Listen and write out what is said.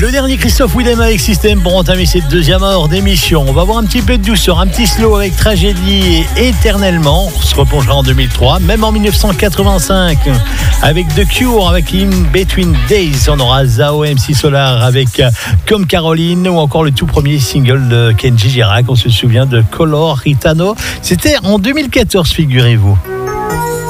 Le dernier Christophe Willem avec System pour entamer cette deuxième heure d'émission. On va voir un petit peu de douceur, un petit slow avec Tragédie et Éternellement. On se replongera en 2003, même en 1985 avec The Cure, avec In Between Days. On aura Zao MC Solar avec Comme Caroline ou encore le tout premier single de Kenji Girac. On se souvient de Color Ritano. C'était en 2014, figurez-vous.